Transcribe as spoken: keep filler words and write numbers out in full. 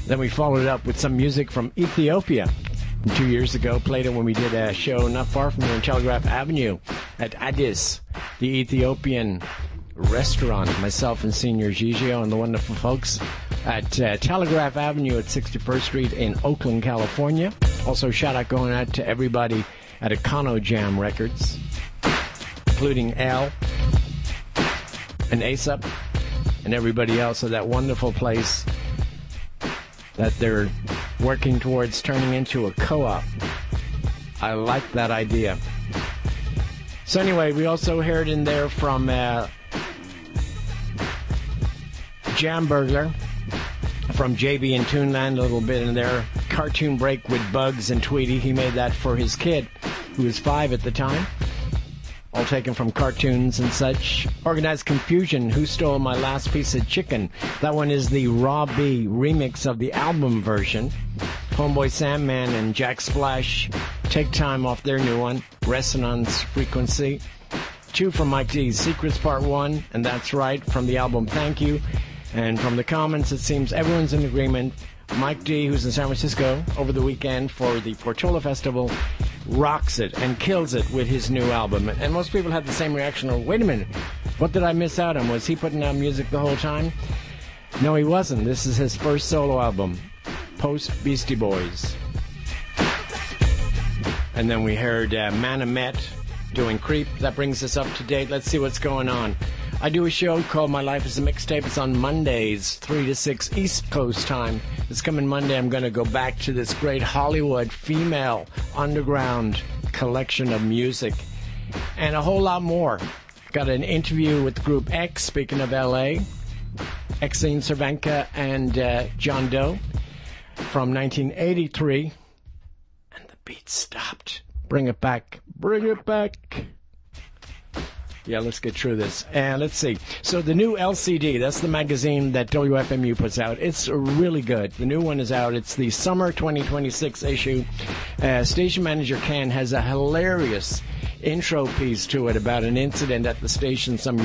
Then we followed it up with some music from Ethiopia. Two years ago, played it when we did a show not far from here on Telegraph Avenue at Addis, the Ethiopian restaurant. Myself and Senior Gigio and the wonderful folks at uh, Telegraph Avenue at sixty-first Street in Oakland, California. Also, shout out going out to everybody at Econo Jam Records, including Al and Aesop and everybody else at that wonderful place that they're working towards turning into a co-op. I like that idea. So anyway, we also heard in there from uh, Jam Burglar, from J B and Toonland, a little bit in there. Cartoon Break with Bugs and Tweety. He made that for his kid, who was five at the time. All taken from cartoons and such. Organized Confusion, Who Stole My Last Piece of Chicken? That one is the Raw B remix of the album version. Homeboy Sandman and Jack Splash, Take Time off their new one, Resonance Frequency. Two from Mike D's Secrets Part one, and that's right, from the album Thank You. And from the comments, it seems everyone's in agreement. Mike D, who's in San Francisco over the weekend for the Portola Festival, rocks it and kills it with his new album. And most people had the same reaction. Oh, wait a minute, what did I miss out on? Was he putting out music the whole time? No, he wasn't. This is his first solo album, post Beastie Boys. And then we heard uh, Manamet doing Creep. That brings us up to date. Let's see what's going on. I do a show called My Life is a Mixtape. It's on Mondays, three to six East Coast time. This coming Monday, I'm going to go back to this great Hollywood female underground collection of music and a whole lot more. Got an interview with Group X, speaking of L A, Exene Cervenka and uh, John Doe from nineteen eighty-three. And the beat stopped. Bring it back. Bring it back. Yeah, let's get through this. And let's see. So the new L C D, that's the magazine that W F M U puts out. It's really good. The new one is out. It's the summer twenty twenty-six issue. Uh, station manager Ken has a hilarious intro piece to it about an incident at the station some